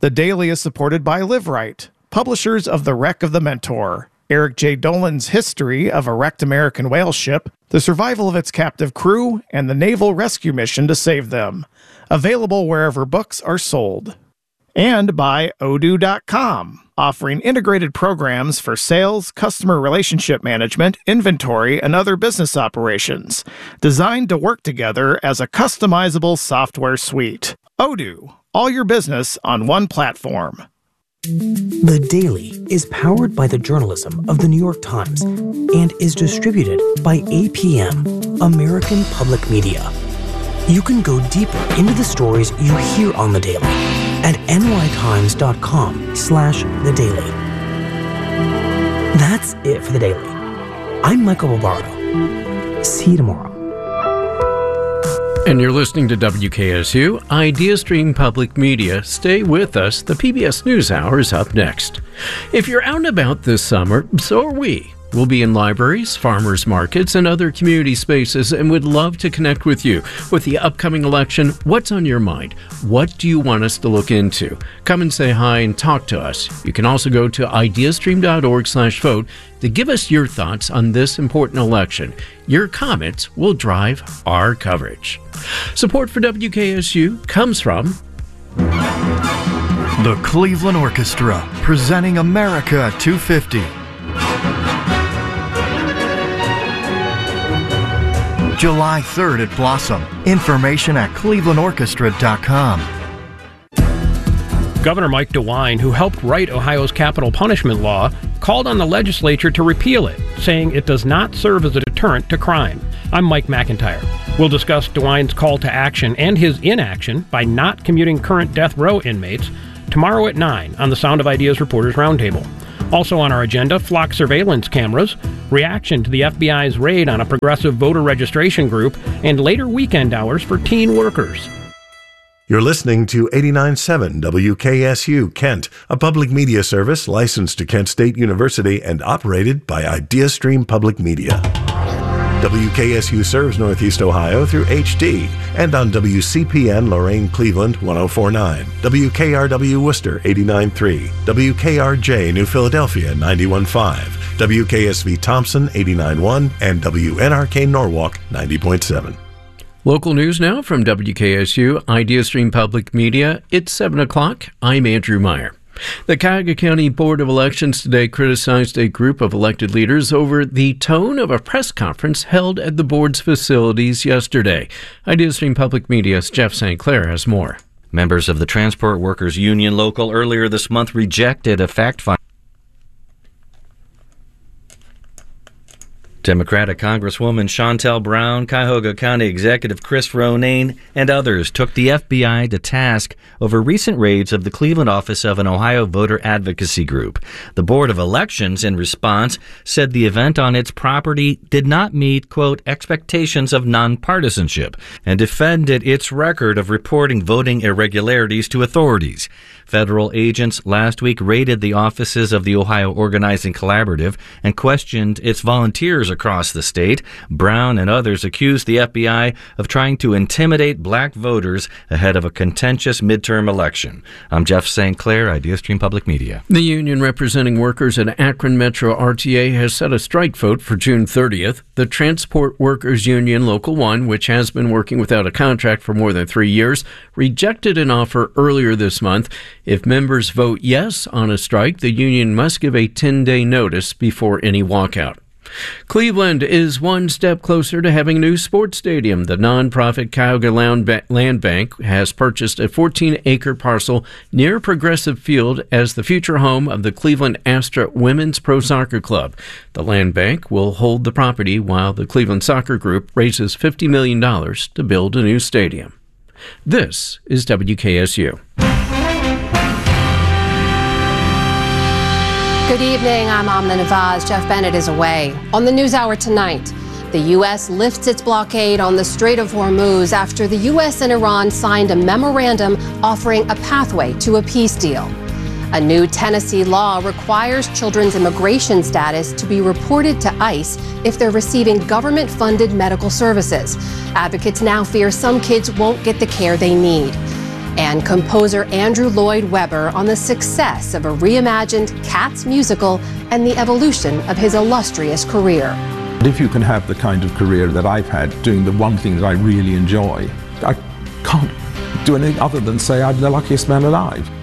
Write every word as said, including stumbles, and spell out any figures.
The Daily is supported by LiveRight, publishers of The Wreck of the Mentor, Eric J. Dolan's history of a wrecked American whale ship, the survival of its captive crew, and the naval rescue mission to save them. Available wherever books are sold. And by Odoo dot com, offering integrated programs for sales, customer relationship management, inventory, and other business operations, designed to work together as a customizable software suite. Odoo, all your business on one platform. The Daily is powered by the journalism of the New York Times and is distributed by A P M, American Public Media. You can go deeper into the stories you hear on The Daily at N Y Times dot com slash The Daily. That's it for The Daily. I'm Michael Barbaro. See you tomorrow. And you're listening to W K S U, IdeaStream Public Media. Stay with us. The P B S NewsHour is up next. If you're out and about this summer, so are we. We'll be in libraries, farmers markets, and other community spaces, and would love to connect with you. With the upcoming election, what's on your mind? What do you want us to look into? Come and say hi and talk to us. You can also go to ideastream dot org slash vote to give us your thoughts on this important election. Your comments will drive our coverage. Support for W K S U comes from the Cleveland Orchestra, presenting America two fifty. July third at Blossom. Information at cleveland orchestra dot com. Governor Mike DeWine, who helped write Ohio's capital punishment law, called on the legislature to repeal it, saying it does not serve as a deterrent to crime. I'm Mike McIntyre. We'll discuss DeWine's call to action and his inaction by not commuting current death row inmates tomorrow at nine on the Sound of Ideas Reporters Roundtable. Also on our agenda, flock surveillance cameras, reaction to the F B I's raid on a progressive voter registration group, and later weekend hours for teen workers. You're listening to eighty-nine point seven W K S U Kent, a public media service licensed to Kent State University and operated by IdeaStream Public Media. W K S U serves Northeast Ohio through H D and on W C P N Lorain Cleveland one oh four point nine, W K R W Worcester eighty-nine point three, W K R J New Philadelphia ninety-one point five, W K S V Thompson eighty-nine point one, and W N R K Norwalk ninety point seven. Local news now from W K S U, IdeaStream Public Media. It's seven o'clock. I'm Andrew Meyer. The Cuyahoga County Board of Elections today criticized a group of elected leaders over the tone of a press conference held at the board's facilities yesterday. IdeaStream Public Media's Jeff Saint Clair has more. Members of the Transport Workers Union Local earlier this month rejected a fact-finding. Democratic Congresswoman Shontel Brown, Cuyahoga County Executive Chris Ronayne, and others took the F B I to task over recent raids of the Cleveland office of an Ohio voter advocacy group. The Board of Elections, in response, said the event on its property did not meet, quote, expectations of nonpartisanship, and defended its record of reporting voting irregularities to authorities. Federal agents last week raided the offices of the Ohio Organizing Collaborative and questioned its volunteers across the state. Brown and others accused the F B I of trying to intimidate black voters ahead of a contentious midterm election. I'm Jeff Saint Clair, IdeaStream Public Media. The union representing workers at Akron Metro R T A has set a strike vote for June thirtieth. The Transport Workers Union Local one, which has been working without a contract for more than three years, rejected an offer earlier this month. If members vote yes on a strike, the union must give a ten-day notice before any walkout. Cleveland is one step closer to having a new sports stadium. The nonprofit Cuyahoga Land Bank has purchased a fourteen-acre parcel near Progressive Field as the future home of the Cleveland Astra Women's Pro Soccer Club. The land bank will hold the property while the Cleveland Soccer Group raises fifty million dollars to build a new stadium. This is W K S U. Good evening, I'm Amna Navaz. Jeff Bennett is away. On the NewsHour tonight, the U S lifts its blockade on the Strait of Hormuz after the U S and Iran signed a memorandum offering a pathway to a peace deal. A new Tennessee law requires children's immigration status to be reported to ICE if they're receiving government-funded medical services. Advocates now fear some kids won't get the care they need. and composer Andrew Lloyd Webber on the success of a reimagined Cats musical and the evolution of his illustrious career. If you can have the kind of career that I've had, doing the one thing that I really enjoy, I can't do anything other than say I'm the luckiest man alive.